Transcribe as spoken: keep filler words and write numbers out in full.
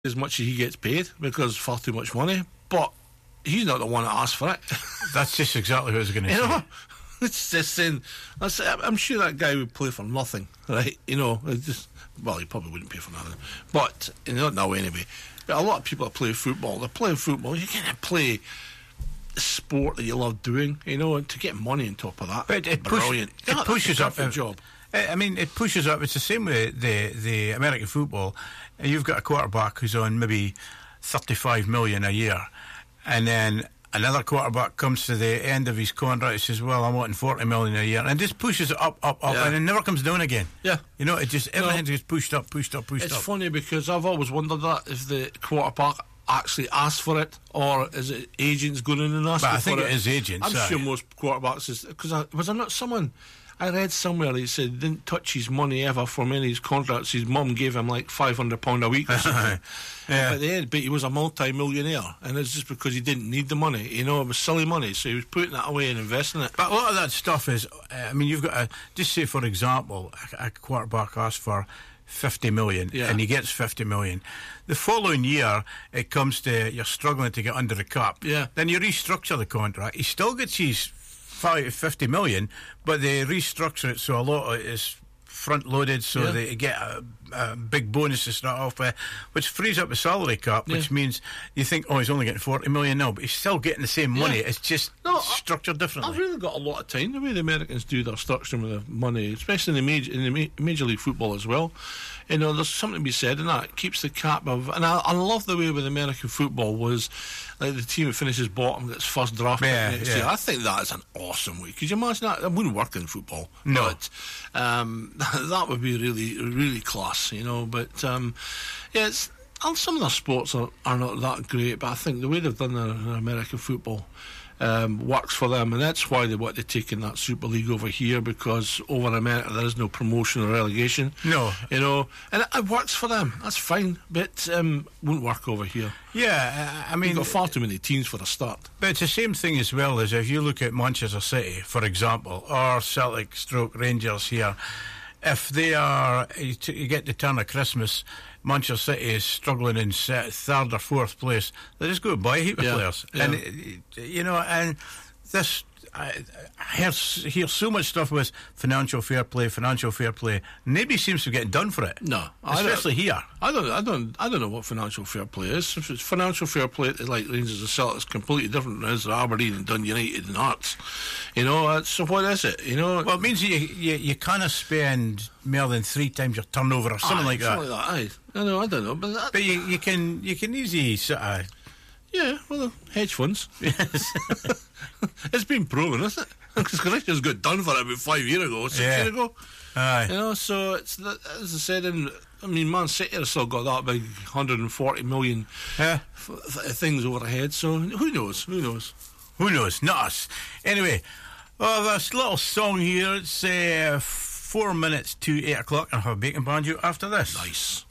as much as he gets paid because far too much money, but he's not the one that asked for it. That's just exactly what I was going to you say. Know? It's just saying, that's, I'm sure that guy would play for nothing, right? You know, it's just, well, he probably wouldn't pay for nothing, but you know, no, anyway. But a lot of people that play football, they're playing football. You can't play sport that you love doing, you know, and to get money on top of that. But it, push, brilliant. it God, pushes up a a job. I mean, it pushes up. It's the same with the the American football. You've got a quarterback who's on maybe thirty-five million a year, and then another quarterback comes to the end of his contract and says, "Well, I'm wanting forty million a year," and just pushes it up, up, up, yeah. and it never comes down again. Yeah, you know, it just everything no. gets pushed up, pushed up, pushed it's up. It's funny because I've always wondered that if the quarterback actually asked for it, or is it agents going in and asking for it? I think it is agents. I'm sorry. sure most quarterbacks is because was there not someone I read somewhere he said he didn't touch his money ever for many of his contracts. His mum gave him like five hundred pound a week or something. yeah. But, the, but he was a multi-millionaire, and it's just because he didn't need the money. You know, it was silly money, so he was putting that away and investing it. But a lot of that stuff is, uh, I mean, you've got to just say, for example, a, a quarterback asks for fifty million, yeah. and he gets fifty million. The following year, it comes to you're struggling to get under the cap. Yeah. Then you restructure the contract. He still gets his fifty million, but they restructure it so a lot of it is front loaded, so yeah. they get a, a big bonus to start off with, which frees up the salary cap, which yeah. means you think, oh, he's only getting forty million now, but he's still getting the same money. Yeah. It's just no, structured differently. I've really got a lot of time the way the Americans do their structuring with the money, especially in the major, in the Major League Football as well. You know, there's something to be said in that. It keeps the cap of, and I, I love the way with American football was like the team that finishes bottom gets first draft yeah, next yeah. year. I think that is an awesome way. Could you imagine that? It wouldn't work in football. No. But um, that would be really, really class, you know. But um, yeah, it's, and some of their sports are, are not that great, but I think the way they've done their, their American football Um, works for them, and that's why they want to take in that Super League over here, because over in America there is no promotion or relegation. No, you know, and it, it works for them. That's fine, but um, won't work over here. Yeah, I mean, you've got far too many teams for a start. But it's the same thing as well as if you look at Manchester City, for example, or Celtic, Stroke Rangers here. If they are, you, t- you get the turn of Christmas, Manchester City is struggling in third or fourth place. They just go buy a heap of yeah, players, yeah. and you know, and this. I, I hear, hear so much stuff with financial fair play, financial fair play. Nobody seems to be getting done for it. No, especially I here. I don't, I don't, I don't know what financial fair play is. If it's financial fair play, like Rangers and Celtic, it's completely different than it is Aberdeen and Dundee United and Hearts. You know, uh, so what is it? You know, well, it means you you, you can't spend more than three times your turnover or something aye, like that. Something like that. Aye. I know, I don't know, but that, but you you can you can easily sort of. Yeah, well, hedge funds. Yes. It's been proven, isn't it? Because Christians got done for it about five years ago, six yeah. years ago. Aye. You know, so it's as I said, in, I mean, Man City have still got that big one hundred forty million yeah. f- th- things overhead. So who knows? Who knows? Who knows? Not us. Anyway, well, this little song here. It's uh, four minutes to eight o'clock, and I'll have a bacon banjo after this. Nice.